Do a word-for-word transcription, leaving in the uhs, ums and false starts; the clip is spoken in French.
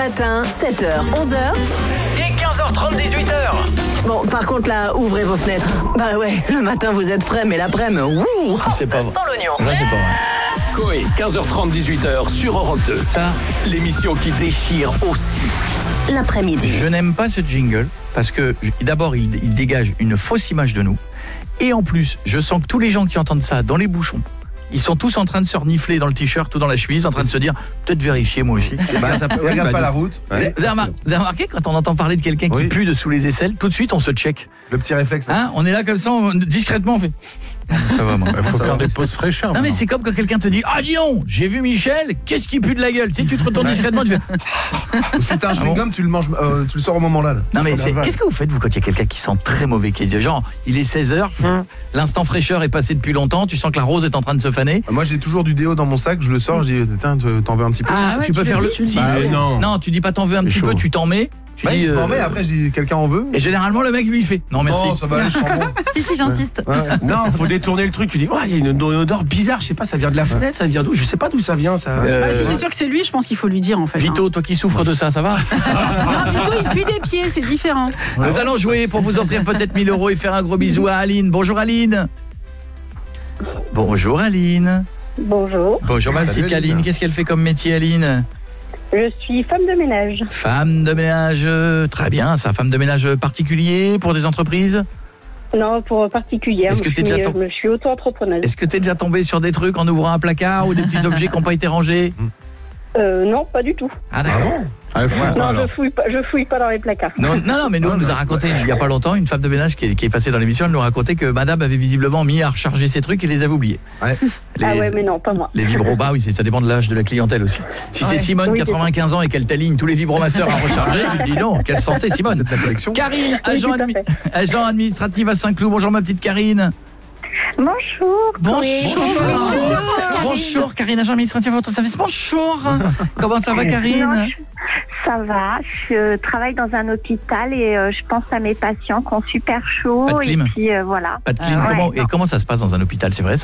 matin, sept heures, onze heures. Et quinze heures trente, dix-huit heures. Bon, par contre là, ouvrez vos fenêtres. Bah ouais, le matin vous êtes frais, mais l'après-midi, ouh, C'est ça pas sent l'oignon. Là, c'est pas vrai. Coé, quinze heures trente, dix-huit heures sur Europe deux. Ça, l'émission qui déchire aussi. L'après-midi. Je n'aime pas ce jingle parce que d'abord il, il dégage une fausse image de nous et en plus je sens que tous les gens qui entendent ça dans les bouchons, ils sont tous en train de se renifler dans le t-shirt ou dans la chemise, en train de se dire peut-être vérifier moi aussi. Bah, ça peut, regarde bah, pas la route. Vous avez, vous avez remar- vous avez remarqué quand on entend parler de quelqu'un qui Oui. pue de sous les aisselles, tout de suite on se check. Le petit réflexe. Hein, on est là comme ça, on- discrètement on fait. Ça va moi. Il faut Ça faire va. des pauses fraîcheurs. Non mais c'est comme quand quelqu'un te dit ah dis donc, j'ai vu Michel, qu'est-ce qui pue de la gueule. Tu sais, tu te retournes discrètement, tu fais Ou si t'as un chewing-gum, tu le manges, euh, tu le sors au moment là. là. non mais Tu c'est, l'avales. qu'est-ce que vous faites vous quand il y a quelqu'un qui sent très mauvais, qui dit genre il est seize heures, l'instant fraîcheur est passé depuis longtemps, tu sens que la rose est en train de se faner. Moi j'ai toujours du déo dans mon sac, je le sors, je dis tiens, t'en veux un petit peu. Ah, ouais, tu tu peux le faire dis, le tu le si- dis. Bah, euh, non. non, tu dis pas t'en veux un C'est petit chaud. peu, tu t'en mets. Tu Bah, dis, je m'en euh, mets, après j'ai quelqu'un en veut. et généralement le mec lui fait non merci. Non, ça va aller, je sens bon. Si, si, j'insiste. Ouais. Non, faut détourner le truc. Tu dis, oh, il y a une odeur, une odeur bizarre, je sais pas, ça vient de la fenêtre, ça vient d'où? Je sais pas d'où ça vient, ça. Euh, Bah, si t'es sûr que c'est lui, je pense qu'il faut lui dire en fait. Vito, toi qui souffres de ça, ça va? hein. Non, Vito, il pue des pieds, c'est différent. Nous allons jouer pour vous offrir peut-être mille euros et faire un gros bisou à Aline. Bonjour Aline. Bonjour Aline. Bonjour, Bonjour ma Salut, petite Aline. Aline. Qu'est-ce qu'elle fait comme métier Aline? je suis femme de ménage. Femme de ménage, euh, très bien ça. Femme de ménage particulier pour des entreprises? Non, pour particulière, Est-ce que je, t'es suis, déjà euh, tom- je suis auto-entrepreneuse. Est-ce que t'es déjà tombé sur des trucs en ouvrant un placard ou des petits objets qui n'ont pas été rangés? Euh, non, pas du tout. Ah d'accord. Ah, faut Ouais. pas, Non, alors. je fouille pas, je fouille pas dans les placards. Non, non, non, mais nous, on nous a raconté il y a pas longtemps, une femme de ménage qui est, qui est passée dans l'émission, elle nous racontait que madame avait visiblement mis à recharger ses trucs et les avait oubliés. Ouais. Les, Ah ouais, mais non, pas moi. les vibros, bah oui, c'est- ça dépend de l'âge de la clientèle aussi. Si c'est Ouais. Simone, Oui, quatre-vingt-quinze ans, et qu'elle t'aligne tous les vibromasseurs à recharger, tu te dis non, quelle santé Simone. La collection. Karine, Oui, agent, tout à admi- fait. agent administratif à Saint-Cloud. Bonjour ma petite Karine. Bonjour. Bonjour. Chloé. Bonjour Karine, agent administratif à votre service. Bonjour. Comment ça va Non, Karine? je- Ça va, je travaille dans un hôpital et euh, je pense à mes patients qui ont super chaud. Pas de clim. Et puis euh, voilà. Pas de clim. Ah ouais. Comment, et comment ça se passe dans un hôpital, c'est vrai ça?